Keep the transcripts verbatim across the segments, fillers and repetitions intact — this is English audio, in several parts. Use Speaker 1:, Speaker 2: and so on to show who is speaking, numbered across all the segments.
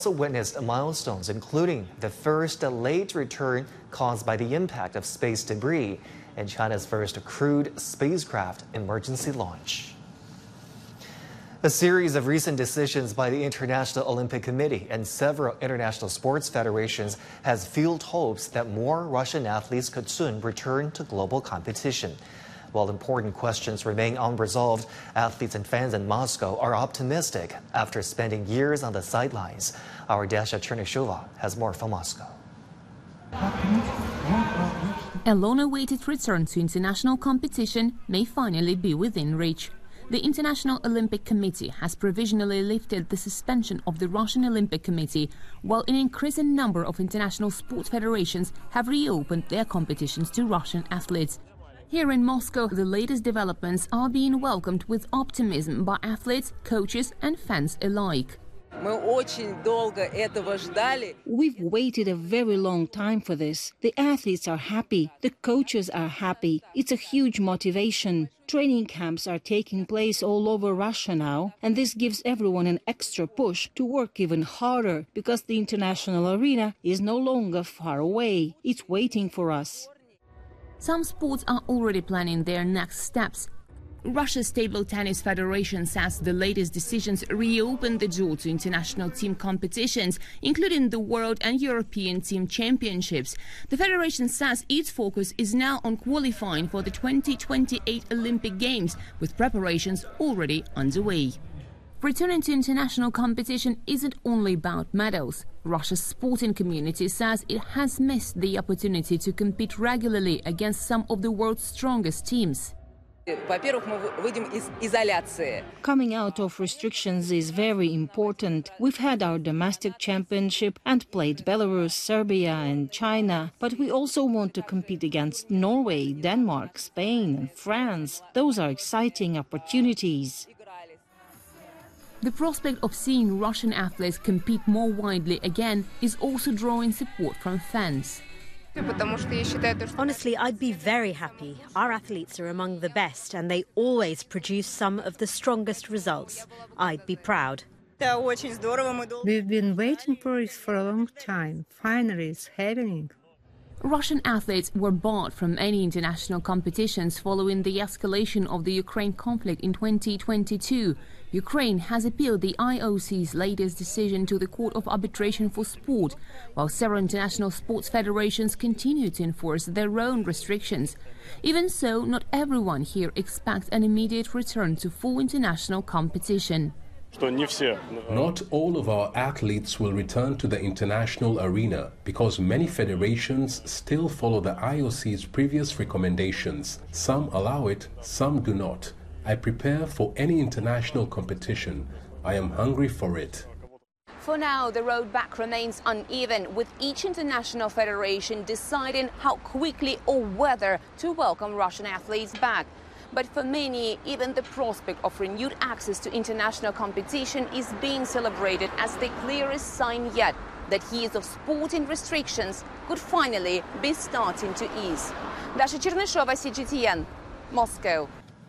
Speaker 1: Also witnessed milestones, including the first late return caused by the impact of space debris and China's first crewed spacecraft emergency launch. A series of recent decisions by the International Olympic Committee and several international sports federations has fueled hopes that more Russian athletes could soon return to global competition. While important questions remain unresolved, athletes and fans in Moscow are optimistic after spending years on the sidelines. Our Dasha Chernyshova has more from Moscow.
Speaker 2: A long-awaited return to international competition may finally be within reach. The International Olympic Committee has provisionally lifted the suspension of the Russian Olympic Committee, while an increasing number of international sports federations have reopened their competitions to Russian athletes. Here in Moscow, the latest developments are being welcomed with optimism by athletes, coaches and fans alike.
Speaker 3: We've waited a very long time for this. The athletes are happy, the coaches are happy. It's a huge motivation. Training camps are taking place all over Russia now, and this gives everyone an extra push to work even harder because the international arena is no longer far away. It's waiting for us.
Speaker 2: Some sports are already planning their next steps. Russia's Table Tennis Federation says the latest decisions reopen the door to international team competitions, including the World and European Team Championships. The federation says its focus is now on qualifying for the twenty twenty-eight Olympic Games, with preparations already underway. Returning to international competition isn't only about medals. Russia's sporting community says it has missed the opportunity to compete regularly against some of the world's strongest teams.
Speaker 3: Coming out of restrictions is very important. We've had our domestic championship and played Belarus, Serbia and China, but we also want to compete against Norway, Denmark, Spain and France. Those are exciting opportunities.
Speaker 2: The prospect of seeing Russian athletes compete more widely again is also drawing support from fans.
Speaker 4: Honestly, I'd be very happy. Our athletes are among the best and they always produce some of the strongest results. I'd be proud.
Speaker 5: We've been waiting for it for a long time. Finally, it's happening.
Speaker 2: Russian athletes were barred from any international competitions following the escalation of the Ukraine conflict in twenty twenty-two. Ukraine has appealed the I O C's latest decision to the Court of Arbitration for Sport, while several international sports federations continue to enforce their own restrictions. Even so, not everyone here expects an immediate return to full international competition.
Speaker 6: Not all of our athletes will return to the international arena because many federations still follow the I O C's previous recommendations. Some allow it, some do not. I prepare for any international competition. I am hungry for it.
Speaker 2: For now, the road back remains uneven, with each international federation deciding how quickly or whether to welcome Russian athletes back. But for many, even the prospect of renewed access to international competition is being celebrated as the clearest sign yet that years of sporting restrictions could finally be starting to ease. Dasha Chernyshova, C G T N, Moscow.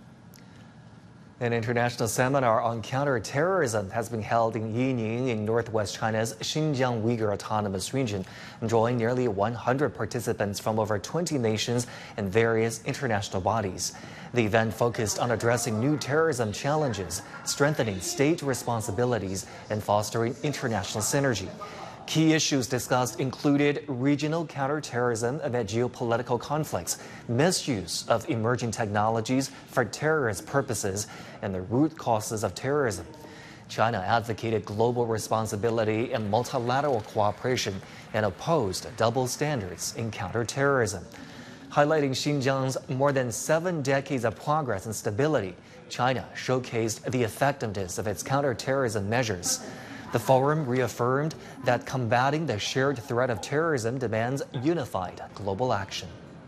Speaker 1: An international seminar on counterterrorism has been held in Yining in northwest China's Xinjiang Uyghur Autonomous Region, drawing nearly one hundred participants from over twenty nations and various international bodies. The event focused on addressing new terrorism challenges, strengthening state responsibilities, and fostering international synergy. Key issues discussed included regional counterterrorism amid geopolitical conflicts, misuse of emerging technologies for terrorist purposes, and the root causes of terrorism. China advocated global responsibility and multilateral cooperation and opposed double standards in counterterrorism. Highlighting Xinjiang's more than seven decades of progress and stability, China showcased the effectiveness of its counterterrorism measures. The forum reaffirmed that combating the shared threat of terrorism demands unified global action.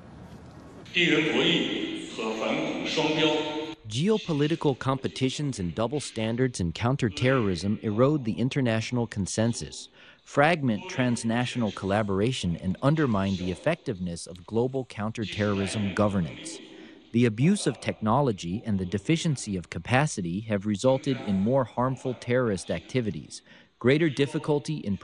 Speaker 7: Geopolitical competitions and double standards in counterterrorism erode the international consensus, fragment transnational collaboration, and undermine the effectiveness of global counterterrorism governance. The abuse of technology and the deficiency of capacity have resulted in more harmful terrorist activities, greater difficulty in